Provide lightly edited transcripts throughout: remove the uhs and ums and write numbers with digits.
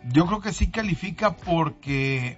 Yo creo que sí califica porque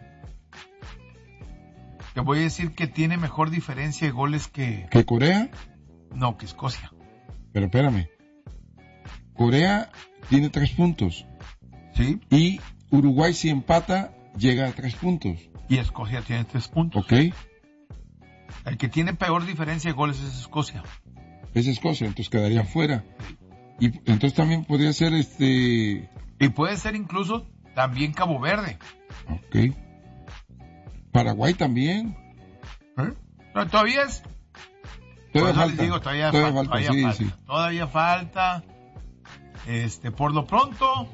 te voy a decir que tiene mejor diferencia de goles que... ¿Que Corea? No, que Escocia. Pero espérame. Corea tiene 3 puntos. Sí. Y Uruguay si empata llega a 3 puntos. Y Escocia tiene 3 puntos. Ok. El que tiene peor diferencia de goles es Escocia. Es Escocia, entonces quedaría fuera. Y entonces también podría ser Y puede ser incluso también Cabo Verde. Ok. Paraguay también. No, todavía es... Todavía les falta. digo, todavía falta. Sí. Todavía falta. Por lo pronto,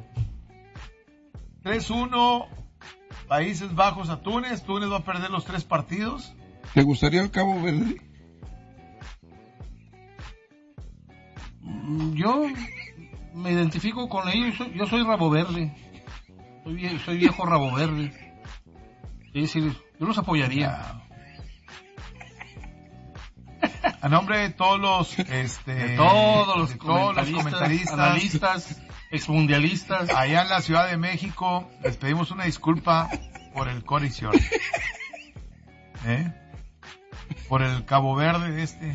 3-1, Países Bajos a Túnez. Túnez va a perder los 3 partidos. ¿Te gustaría el Cabo Verde? Yo me identifico con ellos. Yo soy Rabo Verde. Soy viejo Rabo Verde. Es decir, yo los apoyaría. A nombre de todos los de todos los comentaristas, analistas, exmundialistas, allá en la Ciudad de México, les pedimos una disculpa por el Coricior, por el Cabo Verde el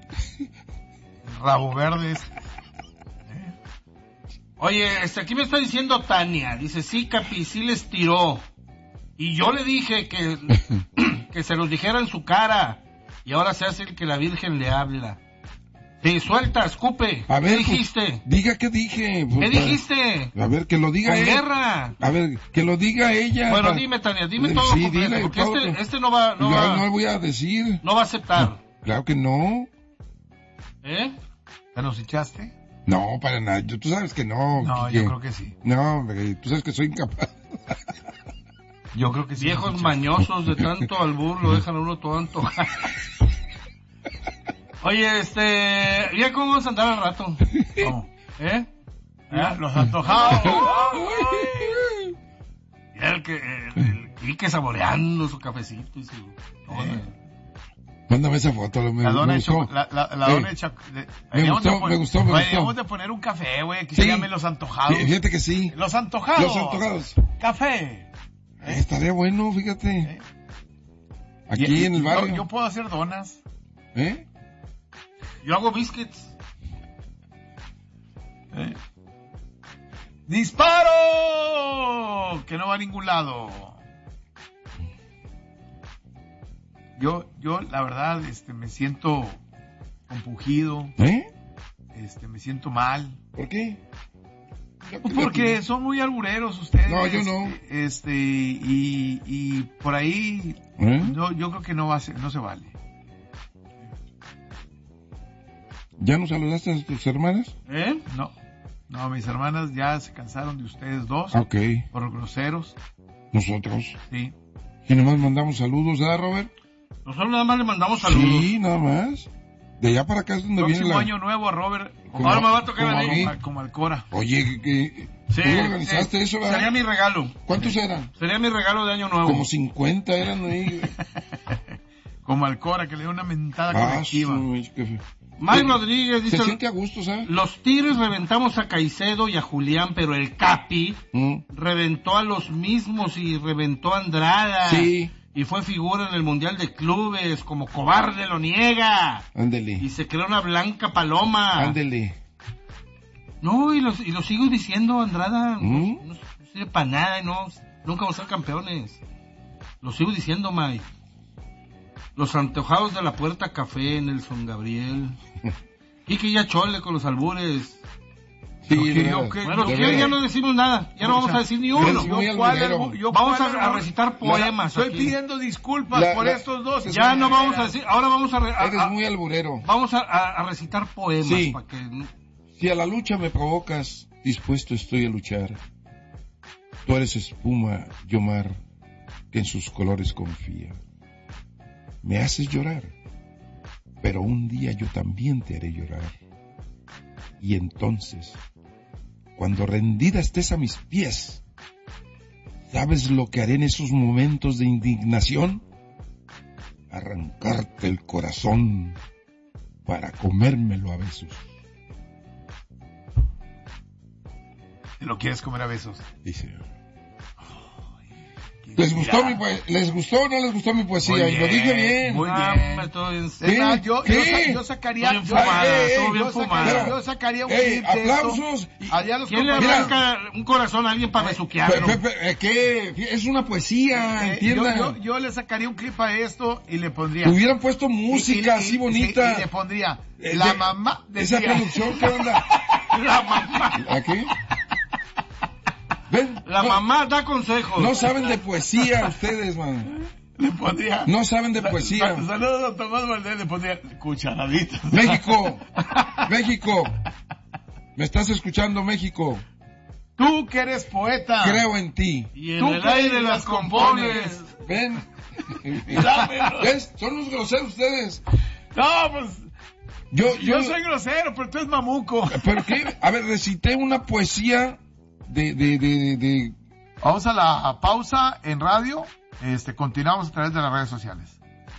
Rabo Verde Oye, aquí me está diciendo Tania, dice, sí, Capi, sí les tiró, y yo le dije que se los dijera en su cara. Y ahora se hace el que la Virgen le habla. Sí, suelta, escupe. A ver, ¿Qué dijiste? Pues, diga qué dije. ¿Qué dijiste? A ver, que lo diga ella. Guerra. A ver, que lo diga ella. Bueno, dime, Tania, dime todo sí, completo, dile, porque todo. este no va... No le voy a decir. No va a aceptar. No, claro que no. ¿Te nos echaste? No, para nada. Tú sabes que no. No, yo creo que sí. No, hombre, tú sabes que soy incapaz. Yo creo que sí. Viejos mañosos de tanto albur lo dejan a uno todo antojado. Oye, ¿ya cómo vamos a andar al rato? ¿Cómo? Los antojados. Y el que saboreando su cafecito y su... Mándame esa foto, me gustó. Me gustó. Deberíamos de poner un café, güey, que se llame Los Antojados. Fíjate que sí. Los Antojados. Café. Estaría bueno, fíjate. Aquí en el barrio. Yo puedo hacer donas. Yo hago biscuits. ¡Disparo! Que no va a ningún lado. Yo, la verdad, me siento compungido. Me siento mal. ¿Por qué? Porque son muy albureros ustedes. No, yo no. Y por ahí, yo creo que no se vale. ¿Ya no saludaste a tus hermanas? No, mis hermanas ya se cansaron de ustedes dos. Ok. Por groseros. ¿Nosotros? Sí. Y nomás mandamos saludos, ¿verdad, Robert? Nosotros nada más le mandamos saludos. Sí, nada más. De allá para acá es donde viene Próximo año nuevo a Robert. Ahora me va a tocar a mí. Como al Cora. Oye, ¿tú organizaste eso, verdad? Sería mi regalo. ¿Cuántos eran? Sería mi regalo de año nuevo. Como 50 eran ahí. Como al Cora, que le dio una mentada colectiva. Mike Rodríguez dice... Se siente a gusto, ¿sabes? Los Tigres reventamos a Caicedo y a Julián, pero el Capi reventó a los mismos y reventó a Andrada. Sí. Y fue figura en el Mundial de Clubes, como cobarde lo niega. Ándele. Y se creó una blanca paloma. Ándele. No, y lo sigo diciendo, Andrada, no sirve para nada y nunca vamos a ser campeones. Lo sigo diciendo, Mike. Los antojados de la Puerta Café, Nelson Gabriel. Quique ya chole con los albures. Sí, bueno, ya no decimos nada. Ya no vamos a decir ni uno. Vamos a recitar poemas. Estoy pidiendo disculpas por estos dos. Ya no vamos a decir. Ahora vamos a eres muy alburero. Vamos a recitar poemas. Sí. Para que... Si a la lucha me provocas, dispuesto estoy a luchar. Tú eres espuma, yo mar, que en sus colores confía. Me haces llorar, pero un día yo también te haré llorar. Y entonces, cuando rendida estés a mis pies, ¿sabes lo que haré en esos momentos de indignación? Arrancarte el corazón para comérmelo a besos. ¿Te lo quieres comer a besos? Dice. ¿Les gustó o no les gustó mi poesía? Muy Y lo dije bien. Muy bien. Yo sacaría un clip de aplausos. ¿Quién le arranca un corazón a alguien para besuquearlo? ¿Qué? Es una poesía, entiendan. Yo le sacaría un clip a esto y le pondría... Hubieran puesto música así bonita. Y le pondría... La mamá decía... Esa producción, ¿qué onda? La mamá. ¿Aquí? ¿Ven? Mamá da consejos. No saben de poesía ustedes, man. Le pondría... No saben de poesía. Saludos a Tomás Valdés, le pondría cucharaditas. México. ¿Me estás escuchando, México? Tú que eres poeta. Creo en ti. Y en el aire las compones. ¿Ven? ¿Ves? Son los groseros ustedes. No, pues... Yo soy grosero, pero tú eres mamuco. ¿Pero qué? A ver, recité una poesía de... Vamos a la pausa en radio. Continuamos a través de las redes sociales.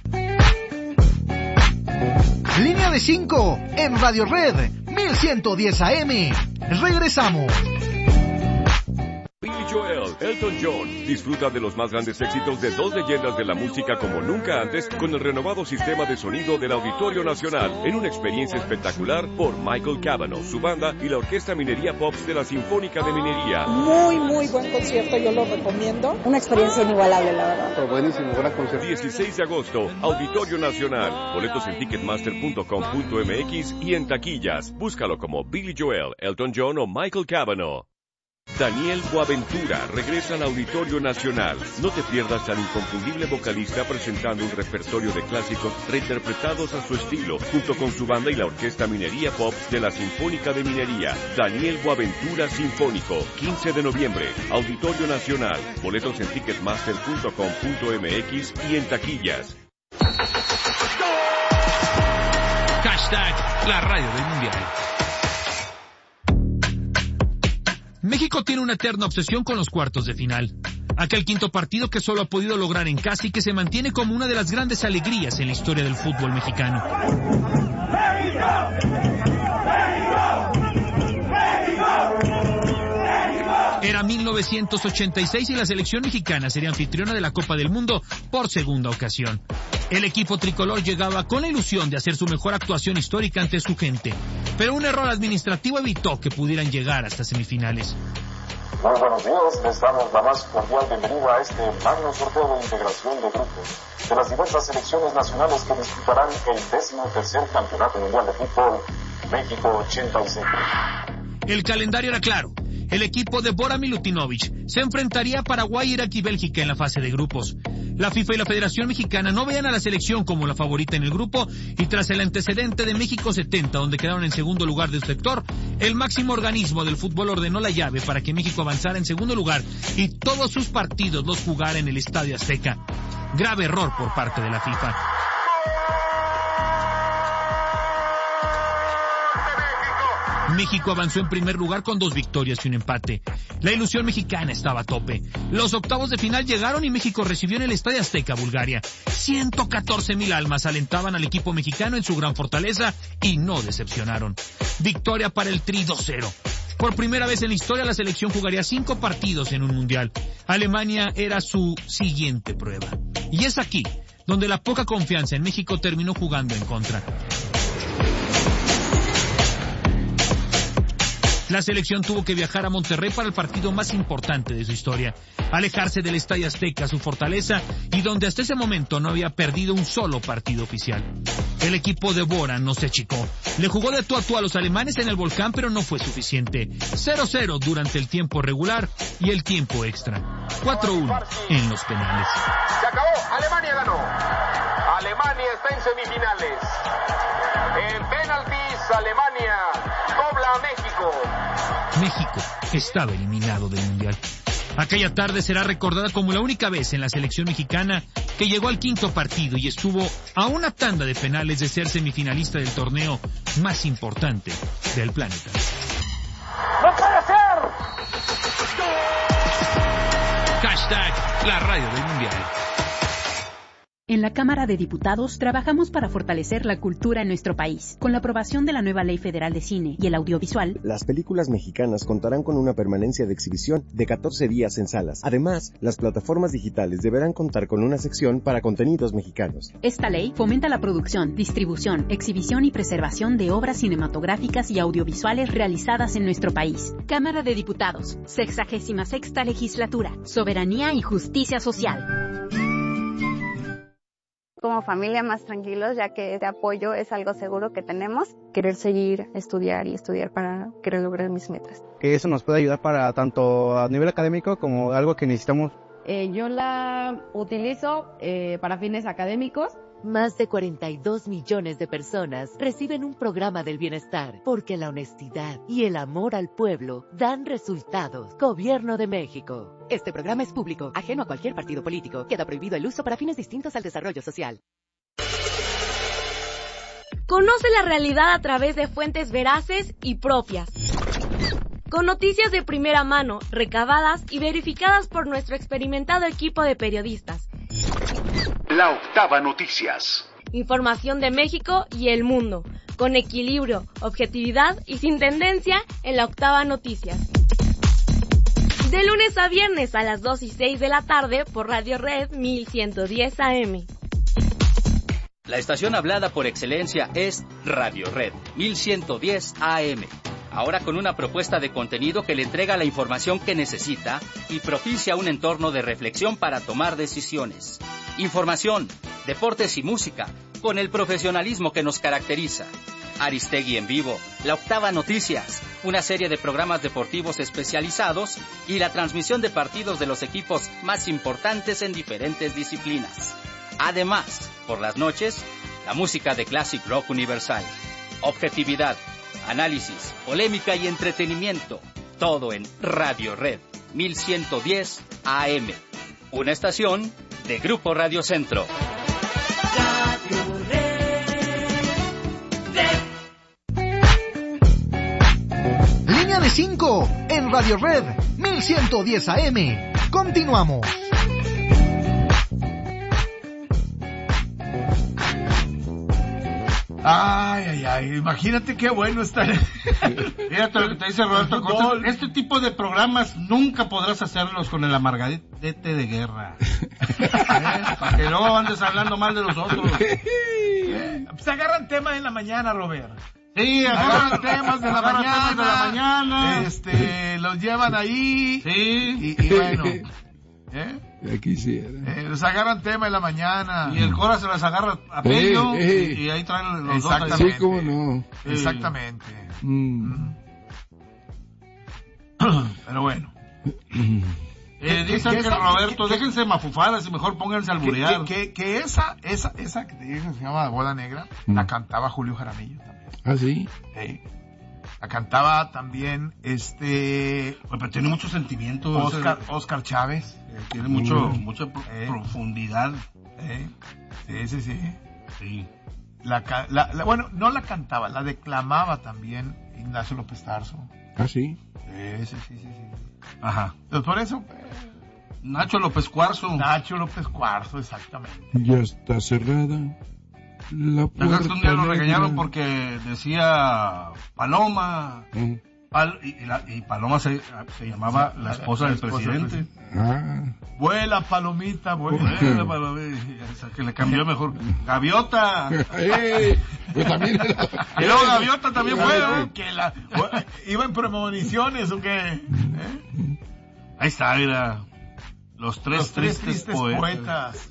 Línea de 5 en Radio Red 1110 AM. Regresamos. Billy Joel, Elton John, disfruta de los más grandes éxitos de dos leyendas de la música como nunca antes con el renovado sistema de sonido del Auditorio Nacional en una experiencia espectacular por Michael Cavanaugh, su banda y la Orquesta Minería Pops de la Sinfónica de Minería. Muy buen concierto, yo lo recomiendo. Una experiencia inigualable, la verdad. Buenísimo, gran concierto. 16 de agosto, Auditorio Nacional. Boletos en ticketmaster.com.mx y en taquillas. Búscalo como Billy Joel, Elton John o Michael Cavanaugh. Daniel Boaventura regresa al Auditorio Nacional. No te pierdas al inconfundible vocalista presentando un repertorio de clásicos reinterpretados a su estilo, junto con su banda y la Orquesta Minería Pops de la Sinfónica de Minería. Daniel Boaventura Sinfónico, 15 de noviembre, Auditorio Nacional. Boletos en ticketmaster.com.mx y en taquillas. Hashtag la radio del mundial. México tiene una eterna obsesión con los cuartos de final. Aquel quinto partido que solo ha podido lograr en casa y que se mantiene como una de las grandes alegrías en la historia del fútbol mexicano. Era 1986 y la selección mexicana sería anfitriona de la Copa del Mundo por segunda ocasión. El equipo tricolor llegaba con la ilusión de hacer su mejor actuación histórica ante su gente, pero un error administrativo evitó que pudieran llegar hasta semifinales. Muy buenos días, les damos la más cordial bienvenida a este magno sorteo de integración de grupos de las diversas selecciones nacionales que disputarán el 13º Campeonato Mundial de Fútbol México 86. El calendario era claro. El equipo de Bora Milutinovic se enfrentaría a Paraguay, Irak y Bélgica en la fase de grupos. La FIFA y la Federación Mexicana no veían a la selección como la favorita en el grupo y tras el antecedente de México 70, donde quedaron en segundo lugar de su sector, el máximo organismo del fútbol ordenó la llave para que México avanzara en segundo lugar y todos sus partidos los jugara en el Estadio Azteca. Grave error por parte de la FIFA. México avanzó en primer lugar con 2 victorias y un empate. La ilusión mexicana estaba a tope. Los octavos de final llegaron y México recibió en el Estadio Azteca, Bulgaria. 114,000 almas alentaban al equipo mexicano en su gran fortaleza y no decepcionaron. Victoria para el Tri 2-0. Por primera vez en la historia la selección jugaría 5 partidos en un mundial. Alemania era su siguiente prueba. Y es aquí donde la poca confianza en México terminó jugando en contra. La selección tuvo que viajar a Monterrey para el partido más importante de su historia, alejarse del Estadio Azteca, su fortaleza, y donde hasta ese momento no había perdido un solo partido oficial. El equipo de Bora no se achicó. Le jugó de tú a tú a los alemanes en el Volcán, pero no fue suficiente. 0-0 durante el tiempo regular y el tiempo extra. 4-1 en los penales. Se acabó, Alemania ganó. Alemania está en semifinales. En penaltis, Alemania dobla a México. México estaba eliminado del Mundial. Aquella tarde será recordada como la única vez en la selección mexicana que llegó al quinto partido y estuvo a una tanda de penales de ser semifinalista del torneo más importante del planeta. ¡No puede ser! Hashtag la radio del Mundial. En la Cámara de Diputados trabajamos para fortalecer la cultura en nuestro país. Con la aprobación de la nueva Ley Federal de Cine y el Audiovisual, las películas mexicanas contarán con una permanencia de exhibición de 14 días en salas. Además, las plataformas digitales deberán contar con una sección para contenidos mexicanos. Esta ley fomenta la producción, distribución, exhibición y preservación de obras cinematográficas y audiovisuales realizadas en nuestro país. Cámara de Diputados, 66ª Legislatura, Soberanía y Justicia Social. Como familia más tranquilos, ya que este apoyo es algo seguro que tenemos. Querer seguir, estudiar para querer lograr mis metas. Que eso nos puede ayudar para tanto a nivel académico como algo que necesitamos. Yo la utilizo para fines académicos. Más de 42 millones de personas reciben un programa del bienestar porque la honestidad y el amor al pueblo dan resultados. Gobierno de México. Este programa es público, ajeno a cualquier partido político. Queda prohibido el uso para fines distintos al desarrollo social. Conoce la realidad a través de fuentes veraces y propias. Con noticias de primera mano, recabadas y verificadas por nuestro experimentado equipo de periodistas. La Octava Noticias. Información de México y el mundo, con equilibrio, objetividad y sin tendencia en La Octava Noticias. De lunes a viernes a las 2 y 6 de la tarde por Radio Red 1110 AM. La estación hablada por excelencia es Radio Red 1110 AM. Ahora con una propuesta de contenido que le entrega la información que necesita y propicia un entorno de reflexión para tomar decisiones. Información, deportes y música, con el profesionalismo que nos caracteriza. Aristegui en vivo, La Octava Noticias, una serie de programas deportivos especializados y la transmisión de partidos de los equipos más importantes en diferentes disciplinas. Además, por las noches, la música de Classic Rock Universal. Objetividad, análisis, polémica y entretenimiento. Todo en Radio Red 1110 AM. Una estación de Grupo Radio Centro. Radio Red. Línea de 5 en Radio Red 1110 AM. Continuamos. Ay, imagínate qué bueno está. Fíjate lo que te dice Roberto Acosta. Este tipo de programas nunca podrás hacerlos con el amargadete de guerra. Para que luego andes hablando mal de los otros. Pues agarran temas en la mañana, Robert. Sí, agarran temas de la mañana. Los llevan ahí. Sí. Y bueno. Ya quisiera. Los agarran tema en la mañana. Y el Cora se las agarra a pelo y ahí traen los dos. Sí, cómo no. Exactamente. Pero bueno. Dicen que Roberto, déjense mafufadas y mejor pónganse al alburear. Que esa que te dije que se llama Boda Negra, la cantaba Julio Jaramillo también. ¿Ah, sí? La cantaba también pero tiene mucho sentimiento. Oscar Chávez. Tiene mucha profundidad. Sí. Bueno, no la cantaba, la declamaba también Ignacio López Tarso. ¿Ah, sí? Sí. Ajá. Entonces, por eso... Nacho López Cuarzo, exactamente. Ya está cerrada la puerta. Un día lo regañaron porque decía Paloma... Y Paloma se llamaba la esposa del presidente. Vuela, Palomita, vuela. Que le cambió mejor. Gaviota. Pues también era... Y luego Gaviota también fue. ¿Iba en premoniciones o qué? Ahí está, mira. Los tres tristes poetas.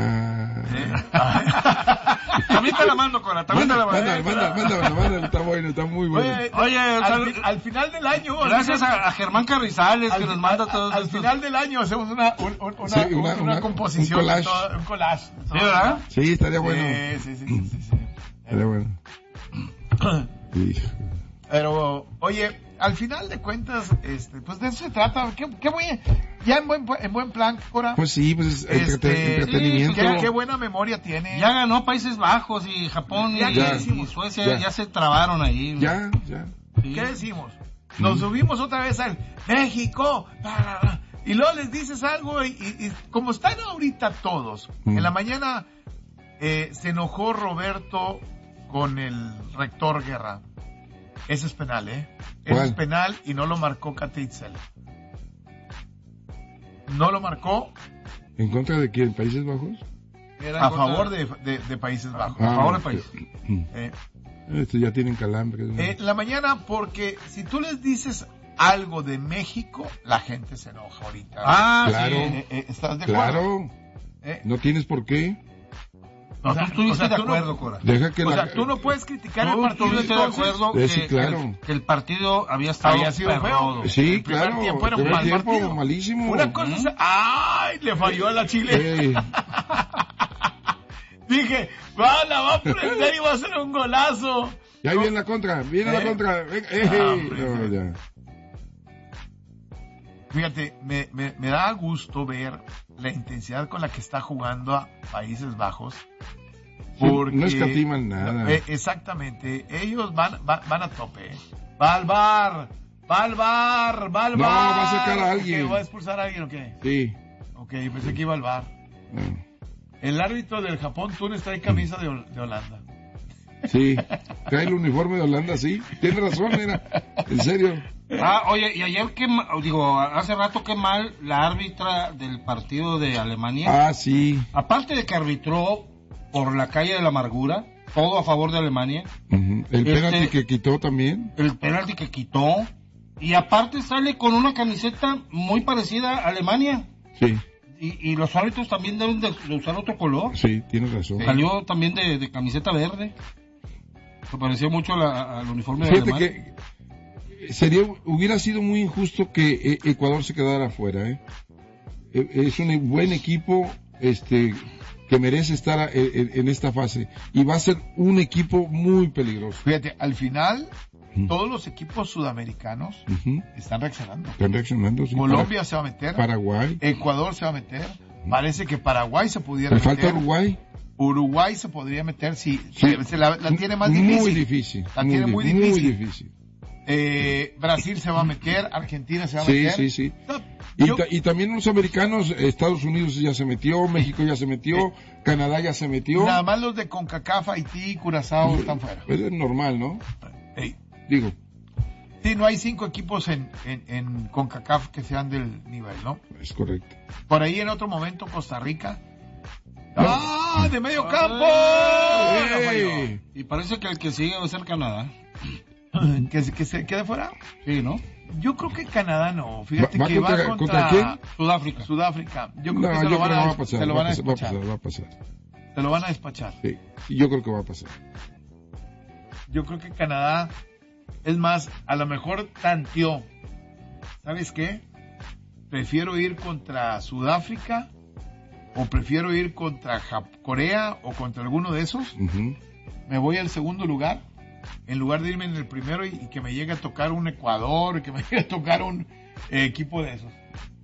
También te la mando, Cora. Mándalo, está bueno, está muy bueno. Oye, al final del año... Gracias a Germán Carrizales que nos manda todos al final del año hacemos una composición. Un collage. ¿Sí, verdad? Sí, estaría bueno. Sí. Estaría bueno. Pero, oye, al final de cuentas, pues de eso se trata. ¿Qué voy a... Ya en buen plan, Cora. Pues sí, pues entretenimiento. Qué buena memoria tiene. Ya ganó Países Bajos y Japón y Suecia, ya se trabaron ahí. Ya. ¿Qué decimos? Nos subimos otra vez al México. Y luego les dices algo y como están ahorita todos, en la mañana Se enojó Roberto con el rector Guerra. Ese es penal, Ese es penal y no lo marcó Katitzel. No lo marcó. ¿En contra de quién? ¿Países Bajos? A favor de Países Bajos. A favor de Países. Estos ya tienen calambre. La mañana, porque si tú les dices algo de México, la gente se enoja ahorita. Claro. Sí. ¿Estás de acuerdo? Claro. No tienes por qué. No, tú estuviste de acuerdo, Cora. Deja que tú no puedes criticar el partido. Tú estuviste de acuerdo que el partido había sido feo. Sí, el claro. Tiempo era un mal partido. Malísimo. Una cosa le falló a la Chile. Dije, la va a prender y va a hacer un golazo. Ya viene la contra, la contra. No, ya. Fíjate, me da gusto ver la intensidad con la que está jugando a Países Bajos. Porque, no escatiman nada. Exactamente, ellos van a tope. Va al bar. No, va a sacar a alguien. ¿Va a expulsar a alguien o qué? Sí. Ok, pensé que iba al bar. El árbitro del Japón-Túnez trae camisa de Holanda. Sí, trae el uniforme de Holanda, sí. Tiene razón, mira. En serio. Oye, y ayer hace rato qué mal la árbitra del partido de Alemania. Sí. Aparte de que arbitró por la calle de la amargura, todo a favor de Alemania. El penalti que quitó también. El penalti que quitó. Y aparte sale con una camiseta muy parecida a Alemania. Sí. Y los árbitros también deben de usar otro color. Sí, tienes razón. Salió también de camiseta verde. Se parecía mucho al uniforme de Alemania. Fíjate que hubiera sido muy injusto que Ecuador se quedara afuera. Es un buen equipo que merece estar en esta fase. Y va a ser un equipo muy peligroso. Fíjate, al final, todos los equipos sudamericanos están reaccionando. Sí. Colombia se va a meter. Paraguay. Ecuador se va a meter. Parece que Paraguay se pudiera meter. Falta Uruguay. Uruguay se podría meter si la tiene más difícil. Muy difícil. La tiene muy difícil. Brasil se va a meter, Argentina se va a meter. Sí. Y también los americanos, Estados Unidos ya se metió, México ya se metió, Canadá ya se metió. Nada más los de CONCACAF, Haití y Curazao están fuera. Es normal, ¿no? Digo. Sí, no hay 5 equipos en CONCACAF que sean del nivel, ¿no? Es correcto. Por ahí en otro momento Costa Rica. ¡De medio campo! Y parece que el que sigue va a ser Canadá. ¿Que se quede fuera? Sí, ¿no? Yo creo que Canadá no. Fíjate que va contra ¿quién? Sudáfrica. Yo creo que se lo van a despachar. Va a pasar. Se lo van a despachar. Sí, yo creo que va a pasar. Yo creo que Canadá, es más, a lo mejor tanteó. ¿Sabes qué? Prefiero ir contra Sudáfrica, o prefiero ir contra Corea, o contra alguno de esos. Me voy al segundo lugar, en lugar de irme en el primero y que me llegue a tocar un Ecuador, que me llegue a tocar un equipo de esos.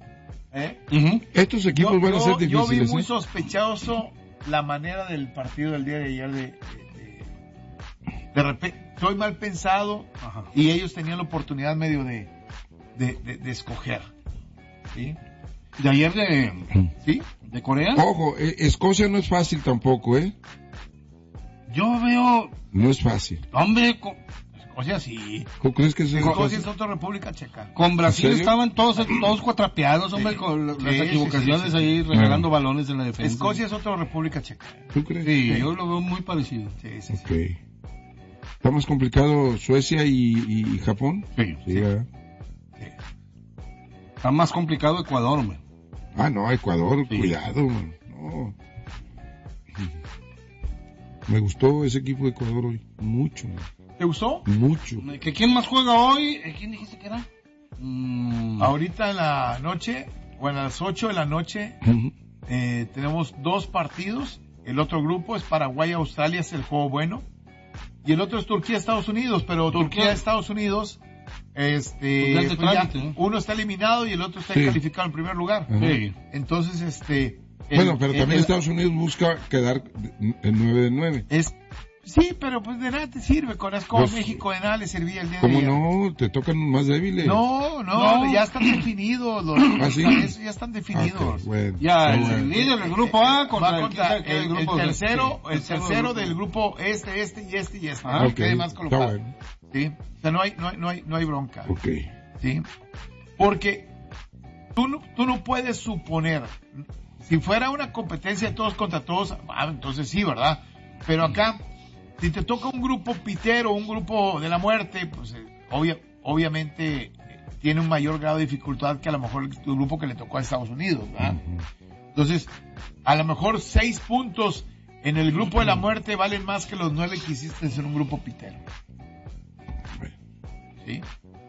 Estos equipos van a ser difíciles. Yo vi muy sospechoso la manera del partido del día de ayer de repente, soy mal pensado. Y ellos tenían la oportunidad medio de escoger. ¿Sí? De ayer de Corea. Ojo, Escocia no es fácil tampoco, Yo veo... No es fácil. Hombre, Escocia sí. ¿Cómo crees que es Escocia es otra República Checa. Con Brasil estaban todos cuatrapeados, hombre, con las equivocaciones ahí, regalando balones en la defensa. Escocia es otra República Checa. ¿Tú crees? Sí, yo lo veo muy parecido. Sí. ¿Está más complicado Suecia y Japón? Sí. Está más complicado Ecuador, hombre. No, Ecuador, cuidado, man. No. Me gustó ese equipo de Ecuador hoy, mucho. Man. ¿Te gustó? Mucho. ¿Quién más juega hoy? ¿Quién dijiste que era? Ahorita en la noche, a las 8 de la noche, tenemos 2 partidos. El otro grupo es Paraguay-Australia, es el juego bueno. Y el otro es Turquía-Estados Unidos, pero Turquía-Estados Unidos, pues uno está eliminado y el otro está calificado en primer lugar. Entonces, pero también Estados Unidos busca quedar en 9 de 9. Sí, pero pues de nada te sirve, conozco a Pues, México, de nada le servía el día ¿Cómo de ayer. no? ¿Te tocan más débiles? No, ya están definidos los ¿Ah, sí? eso ya están definidos. Ok, bueno. Ya, Está el bueno. líder del grupo A contra, Va contra el grupo tercero, de- el tercero del grupo este y este. Ah, No ok, quede más está colocado. bueno. Sí, o sea, no hay bronca. Ok. Sí, porque tú no puedes suponer, si fuera una competencia de todos contra todos, entonces sí, ¿verdad? Pero acá, si te toca un grupo pitero, un grupo de la muerte, pues obviamente tiene un mayor grado de dificultad que a lo mejor el grupo que le tocó a Estados Unidos, ¿verdad? Entonces, a lo mejor 6 puntos en el grupo de la muerte valen más que los 9 que hiciste en un grupo pitero. ¿Sí?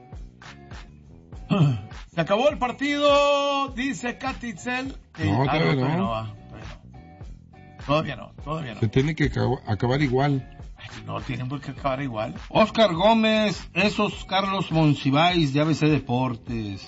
Se acabó el partido, dice Katy Itzel. No, todavía no. Todavía no. Se tiene que acabar igual. No tienen por qué acabar igual. Oscar Gómez, esos Carlos Monsiváis de ABC Deportes.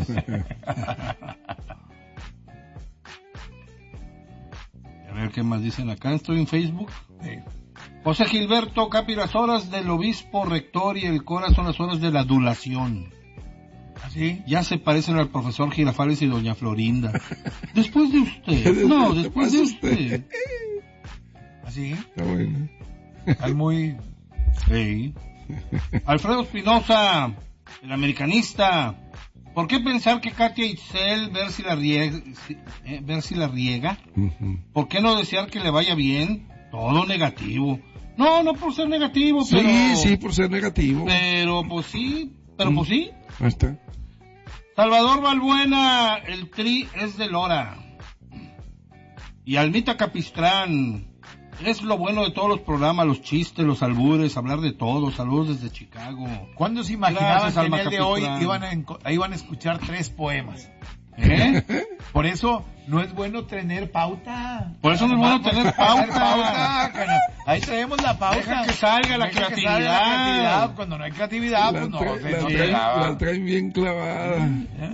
A ver qué más dicen acá, estoy en Facebook. Sí. José Gilberto Capi, las horas del obispo rector y el cora son las horas de la adulación. ¿Así? Ya se parecen al profesor Girafales y doña Florinda. Después de usted. No, después de usted. ¿Así? Está bueno. Al muy... Sí. Alfredo Espinosa, el americanista. ¿Por qué pensar que Katia Itzel ver si la riega? ¿Por qué no desear que le vaya bien? Todo negativo. No por ser negativo, sí, pero... Sí, por ser negativo. Pero pues sí. Ahí está. Salvador Balbuena, el tri es de Lora. Y Almita Capistrán, es lo bueno de todos los programas, los chistes, los albures, hablar de todo. Saludos desde Chicago. ¿Cuándo se imaginaban Gracias, que en el de hoy Capistrán. iban a escuchar 3 poemas? Por eso no es bueno tener pauta. Por eso no es bueno tener pauta. Ahí traemos la pauta. Deja que salga la creatividad. Cuando no hay creatividad, pues no se la traen bien clavada.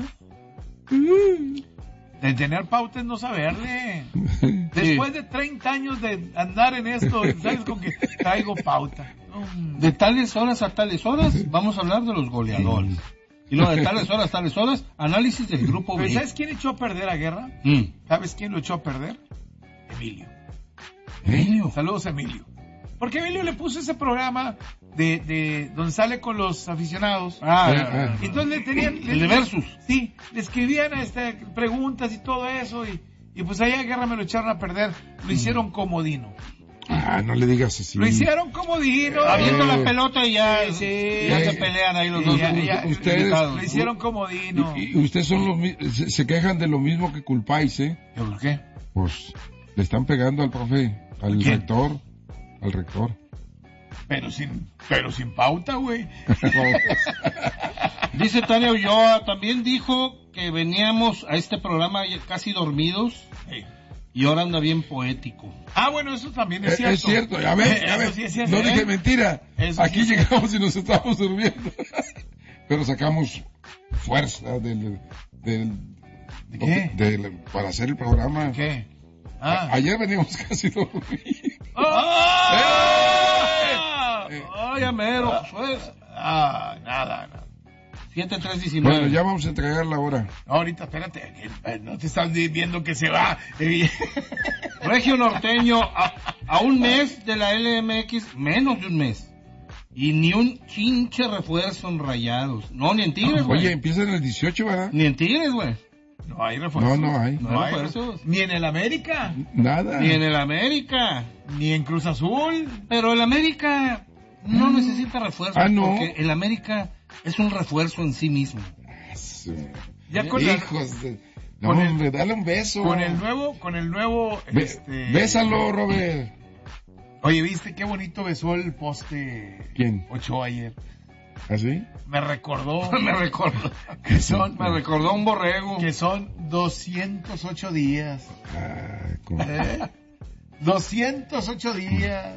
De tener pauta es no saberle. Después de 30 años de andar en esto, ¿sabes con que traigo pauta? De tales horas a tales horas, vamos a hablar de los goleadores. Y luego de tales horas, análisis del grupo B. ¿Sabes quién echó a perder a Guerra? ¿Sabes quién lo echó a perder? Emilio. Saludos, Emilio. Porque Emilio le puso ese programa de donde sale con los aficionados. Entonces le tenían... El de Versus. Sí, le escribían preguntas y todo eso y pues allá a Guerra me lo echaron a perder. Lo hicieron comodino. No le digas así. Lo hicieron comodino. Habiendo la pelota y ya, sí, ya se pelean ahí los dos. Ustedes lo hicieron comodino. Y ustedes son se quejan de lo mismo que culpáis, ¿eh? ¿Por qué? Pues le están pegando al profe, al rector. Al rector. Pero sin pauta, güey. Dice Tania Ulloa, también dijo que veníamos a este programa casi dormidos. Sí. Y ahora anda bien poético. Bueno, eso también es cierto. Es cierto, ya ves. Sí es cierto, no dije mentira. Eso aquí sí llegamos y nos estábamos durmiendo. Pero sacamos fuerza ¿De qué? Para hacer el programa. ¿Qué? Ayer veníamos casi dormidos. Ya mero, pues. Nada. 7:3:19. Bueno, ya vamos a entregar la hora. Ahorita, espérate, no te estás viendo que se va. Regio Norteño, a un mes de la LMX, menos de un mes. Y ni un chinche refuerzo en Rayados. No, ni en Tigres, güey. Oye, empieza en el 18, ¿verdad? Ni en Tigres, güey. No hay refuerzos. No hay. No hay refuerzos. Ni en el América. Nada. Ni en el América. Ni en Cruz Azul. Pero el América no necesita refuerzos. No. Porque el América es un refuerzo en sí mismo. Ya con hijos de... No, hombre, dale un beso. Con el nuevo... Bésalo, Robert. Oye, ¿viste qué bonito besó el poste? ¿Quién? Ochoa ayer. ¿Así? Me recordó Me recordó un borrego. Que son 208 días. 208 días.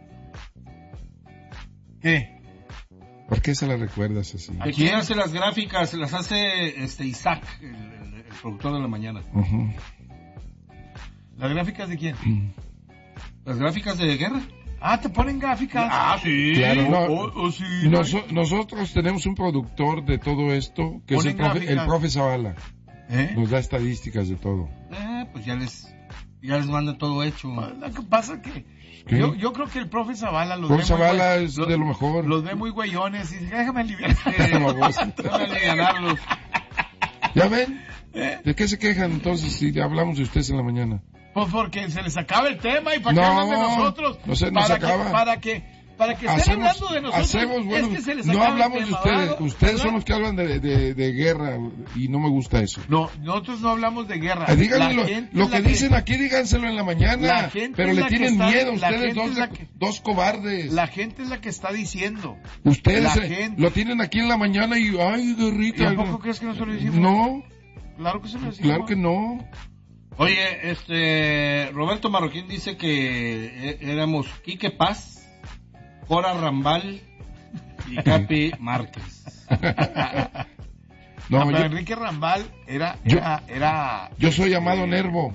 ¿Qué? ¿Por qué se la recuerdas así? ¿A quién hace las gráficas? Las hace Isaac, el productor de la mañana. ¿Las gráficas de quién? ¿Las gráficas de Guerra? ¿te ponen gráficas? Sí. Claro, sí. Nosotros tenemos un productor de todo esto, que es el profe Zavala. Nos da estadísticas de todo. Pues ya les manda todo hecho. Lo que pasa que yo creo que el profe Zavala es de lo mejor. Los ve muy güeyones y dice, déjame aliviar. Déjame aliviarlos. ¿Ya ven? ¿De qué se quejan entonces si hablamos de ustedes en la mañana? Pues porque se les acaba el tema y para que hablan de nosotros. No se nos acaba. Para que estén hablando de nosotros. Bueno, es que se les no acaba hablamos el tema, de ustedes. ¿verdad? Ustedes son los que hablan de guerra y no me gusta eso. No, nosotros no hablamos de guerra. Díganme lo que dicen aquí, díganselo en la mañana. Pero le tienen miedo ustedes, dos cobardes. La gente es la que está diciendo. Ustedes lo tienen aquí en la mañana y, ay, guerrita. ¿Y a poco crees que no se lo decimos? No. Claro que se lo decimos. Claro que no. Oye, Roberto Marroquín dice que éramos Quique Paz, Cora Rambal y Capi Márquez. Pero Enrique Rambal era. Yo soy Amado Nervo.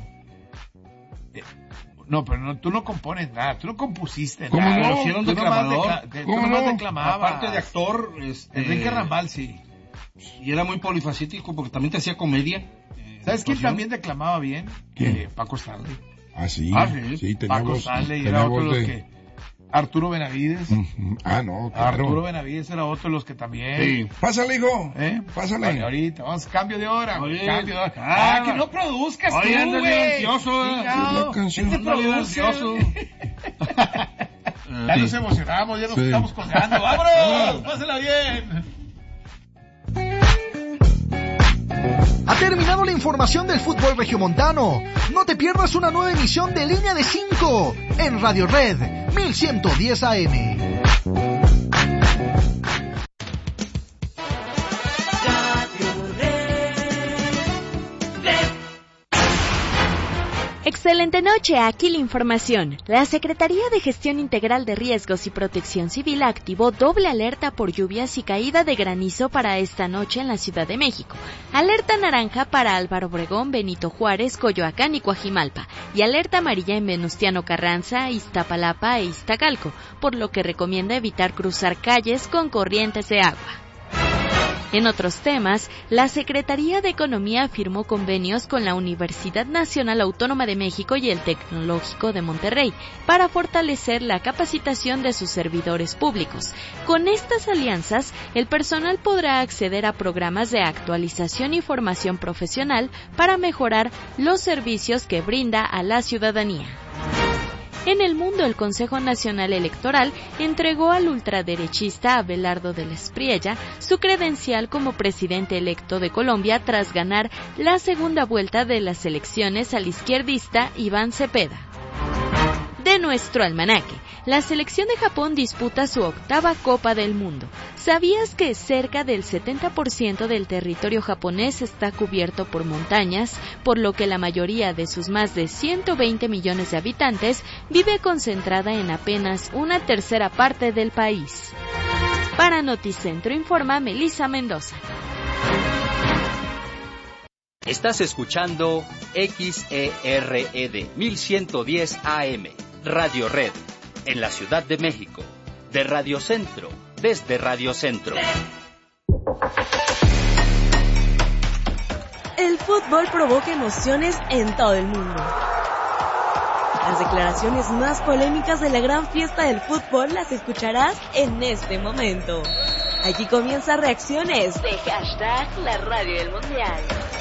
No, pero tú no compones nada, tú no compusiste ¿Cómo nada. no? Hicieron declamador. ¿Cómo no? Declamabas. Aparte de actor, Enrique Rambal sí. Y era muy polifacético porque también te hacía comedia. ¿Sabes quién también declamaba bien? Paco Stanley. Sí. Sí, Paco Stanley era otro de los que... Arturo Benavides. No, claro. Arturo Benavides era otro de los que también... Sí. Pásale, hijo. Pásale. Oye, ahorita, vamos, cambio de hora. Cambio de hora. Que no produzcas tú, güey. Ansioso. La canción. ¿Qué te produce? Ya nos emocionamos, ya nos estamos colgando. ¡Vámonos! ¡Pásala bien! Ha terminado la información del fútbol regiomontano. No te pierdas una nueva emisión de Línea de 5 en Radio Red 1110 AM. Excelente noche, aquí la información. La Secretaría de Gestión Integral de Riesgos y Protección Civil activó doble alerta por lluvias y caída de granizo para esta noche en la Ciudad de México. Alerta naranja para Álvaro Obregón, Benito Juárez, Coyoacán y Coajimalpa. Y alerta amarilla en Venustiano Carranza, Iztapalapa e Iztacalco, por lo que recomienda evitar cruzar calles con corrientes de agua. En otros temas, la Secretaría de Economía firmó convenios con la Universidad Nacional Autónoma de México y el Tecnológico de Monterrey para fortalecer la capacitación de sus servidores públicos. Con estas alianzas, el personal podrá acceder a programas de actualización y formación profesional para mejorar los servicios que brinda a la ciudadanía. En el mundo, el Consejo Nacional Electoral entregó al ultraderechista Abelardo de la Espriella su credencial como presidente electo de Colombia tras ganar la segunda vuelta de las elecciones al izquierdista Iván Cepeda. De nuestro almanaque, la selección de Japón disputa su 8ª Copa del Mundo. ¿Sabías que cerca del 70% del territorio japonés está cubierto por montañas, por lo que la mayoría de sus más de 120 millones de habitantes vive concentrada en apenas una tercera parte del país? Para Noticentro informa Melissa Mendoza. Estás escuchando XERED 1110 AM, Radio Red, en la Ciudad de México, de Radio Centro, desde Radio Centro. El fútbol provoca emociones en todo el mundo. Las declaraciones más polémicas de la gran fiesta del fútbol las escucharás en este momento. Aquí comienza Reacciones de #La Radio del Mundial.